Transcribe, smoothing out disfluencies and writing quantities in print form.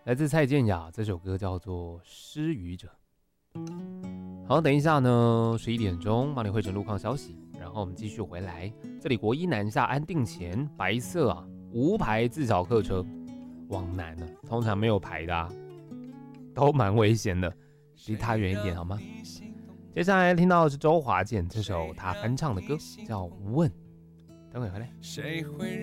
来自蔡健雅，这首歌叫做《失语者》。好，等一下呢，11点钟帮你汇整路况消息，然后我们继续回来。这里国一南下安定前，白色无牌自小客车往南通常没有牌的都蛮危险的，离他远一点好吗？接下来听到的是周华健这首他翻唱的歌，叫《问》。等会回来。